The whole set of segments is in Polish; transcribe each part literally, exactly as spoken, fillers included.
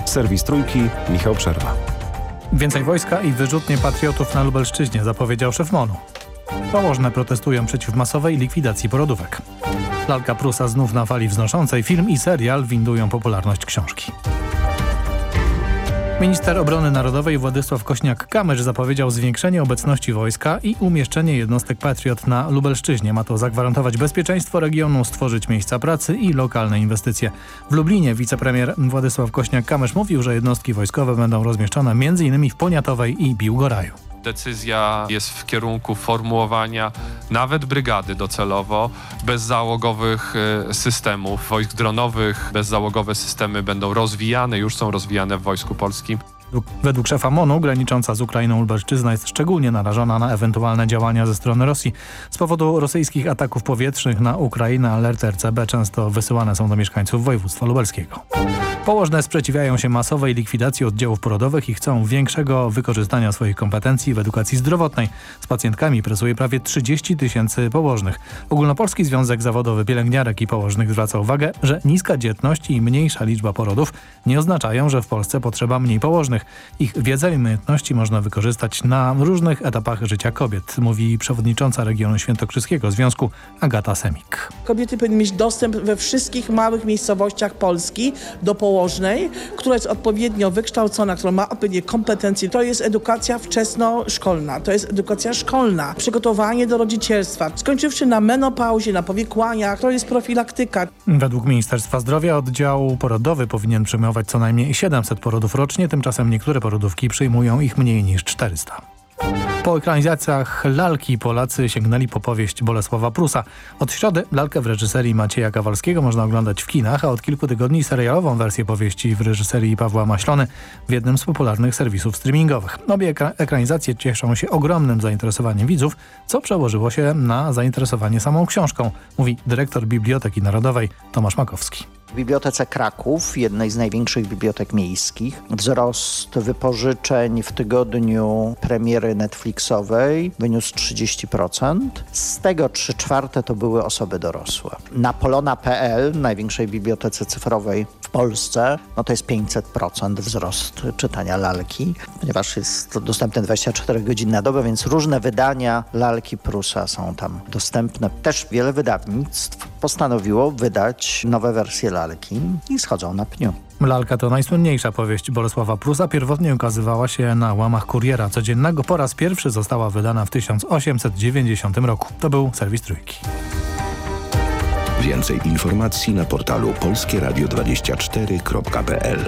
Serwis Trójki, Michał Przerwa. Więcej wojska i wyrzutnie patriotów na Lubelszczyźnie, zapowiedział szef MON-u. Położne protestują przeciw masowej likwidacji porodówek. Lalka Prusa znów na fali wznoszącej. Film i serial windują popularność książki. Minister Obrony Narodowej Władysław Kośniak-Kamysz zapowiedział zwiększenie obecności wojska i umieszczenie jednostek Patriot na Lubelszczyźnie. Ma to zagwarantować bezpieczeństwo regionu, stworzyć miejsca pracy i lokalne inwestycje. W Lublinie wicepremier Władysław Kośniak-Kamysz mówił, że jednostki wojskowe będą rozmieszczone między innymi w Poniatowej i Biłgoraju. Decyzja jest w kierunku formułowania nawet brygady docelowo bezzałogowych systemów, wojsk dronowych. Bezzałogowe systemy będą rozwijane, już są rozwijane w Wojsku Polskim. Według szefa MON-u granicząca z Ukrainą Lubelszczyzna jest szczególnie narażona na ewentualne działania ze strony Rosji. Z powodu rosyjskich ataków powietrznych na Ukrainę alerty R C B często wysyłane są do mieszkańców województwa lubelskiego. Położne sprzeciwiają się masowej likwidacji oddziałów porodowych i chcą większego wykorzystania swoich kompetencji w edukacji zdrowotnej. Z pacjentkami pracuje prawie trzydzieści tysięcy położnych. Ogólnopolski Związek Zawodowy Pielęgniarek i Położnych zwraca uwagę, że niska dzietność i mniejsza liczba porodów nie oznaczają, że w Polsce potrzeba mniej położnych. Ich wiedzę i umiejętności można wykorzystać na różnych etapach życia kobiet, mówi przewodnicząca regionu świętokrzyskiego związku Agata Semik. Kobiety powinny mieć dostęp we wszystkich małych miejscowościach Polski do położnej, która jest odpowiednio wykształcona, która ma odpowiednie kompetencje. To jest edukacja wczesnoszkolna, to jest edukacja szkolna, przygotowanie do rodzicielstwa, skończywszy na menopauzie, na powikłaniach, to jest profilaktyka. Według Ministerstwa Zdrowia oddział porodowy powinien przyjmować co najmniej siedemset porodów rocznie, tymczasem niektóre porodówki przyjmują ich mniej niż czterysta. Po ekranizacjach lalki Polacy sięgnęli po powieść Bolesława Prusa. Od środy lalkę w reżyserii Macieja Kawalskiego można oglądać w kinach, a od kilku tygodni serialową wersję powieści w reżyserii Pawła Maślony w jednym z popularnych serwisów streamingowych. Obie ekra- ekranizacje cieszą się ogromnym zainteresowaniem widzów, co przełożyło się na zainteresowanie samą książką, mówi dyrektor Biblioteki Narodowej Tomasz Makowski. W Bibliotece Kraków, jednej z największych bibliotek miejskich, wzrost wypożyczeń w tygodniu premiery Netflixowej wyniósł trzydzieści procent. Z tego trzy czwarte to były osoby dorosłe. Na polona kropka p l, największej bibliotece cyfrowej w Polsce, no to jest pięćset procent wzrost czytania lalki, ponieważ jest to dostępne dwadzieścia cztery godziny na dobę, więc różne wydania lalki Prusa są tam dostępne. Też wiele wydawnictw postanowiło wydać nowe wersje lalki i schodzą na pniu. Lalka to najsłynniejsza powieść Bolesława Prusa. Pierwotnie ukazywała się na łamach Kuriera Codziennego. Po raz pierwszy została wydana w tysiąc osiemset dziewięćdziesiątym roku. To był serwis Trójki. Więcej informacji na portalu polskie radio dwadzieścia cztery kropka p l.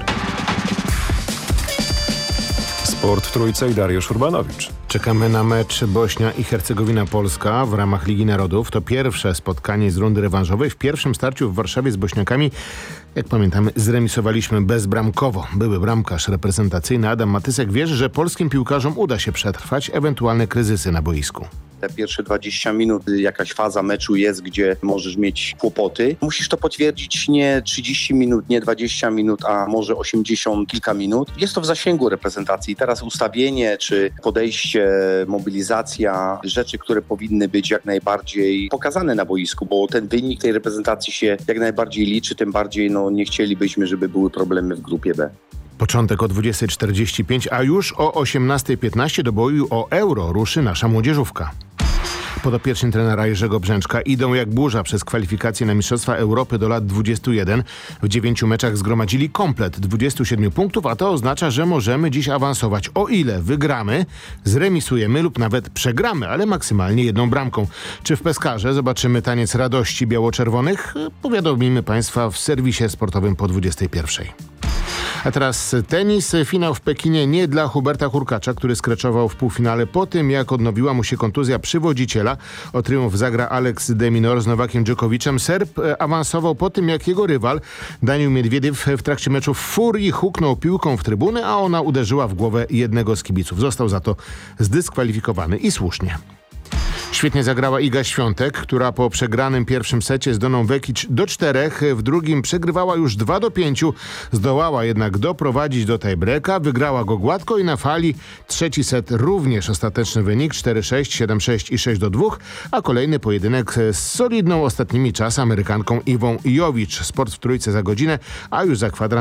Sport w Trójce i Dariusz Urbanowicz. Czekamy na mecz Bośnia i Hercegowina-Polska w ramach Ligi Narodów. To pierwsze spotkanie z rundy rewanżowej. W pierwszym starciu w Warszawie z Bośniakami, jak pamiętamy, zremisowaliśmy bezbramkowo. Były bramkarz reprezentacyjny Adam Matysek wierzy, że polskim piłkarzom uda się przetrwać ewentualne kryzysy na boisku. Te pierwsze dwadzieścia minut, jakaś faza meczu jest, gdzie możesz mieć kłopoty. Musisz to potwierdzić nie trzydzieści minut, nie dwadzieścia minut, a może osiemdziesiąt kilka minut. Jest to w zasięgu reprezentacji. Teraz ustawienie czy podejście, mobilizacja, rzeczy, które powinny być jak najbardziej pokazane na boisku, bo ten wynik tej reprezentacji się jak najbardziej liczy, tym bardziej no, nie chcielibyśmy, żeby były problemy w grupie B. Początek o dwudziesta czterdzieści pięć, a już o osiemnasta piętnaście do boju o euro ruszy nasza młodzieżówka. Podopieczni trenera Jerzego Brzęczka idą jak burza przez kwalifikacje na Mistrzostwa Europy do lat dwudziestu jeden. W dziewięciu meczach zgromadzili komplet dwudziestu siedmiu punktów, a to oznacza, że możemy dziś awansować. O ile wygramy, zremisujemy lub nawet przegramy, ale maksymalnie jedną bramką. Czy w Peskarze zobaczymy taniec radości biało-czerwonych? Powiadomimy Państwa w serwisie sportowym po dwudziestej pierwszej. A teraz tenis. Finał w Pekinie nie dla Huberta Hurkacza, który skreczował w półfinale po tym, jak odnowiła mu się kontuzja przywodziciela. O triumf zagra Alex de Minaur z Nowakiem Dżokowiczem. Serb awansował po tym, jak jego rywal Daniil Miedwiediew w trakcie meczu w furii huknął piłką w trybunę, a ona uderzyła w głowę jednego z kibiców. Został za to zdyskwalifikowany i słusznie. Świetnie zagrała Iga Świątek, która po przegranym pierwszym secie z Doną Vekic do czterech, w drugim przegrywała już dwa do pięciu, zdołała jednak doprowadzić do tiebreaka, wygrała go gładko i na fali trzeci set również ostateczny wynik cztery sześć, siedem sześć i sześć do dwóch, a kolejny pojedynek z solidną ostatnimi czasy Amerykanką Iwą Jowicz. Sport w Trójce za godzinę, a już za kwadrans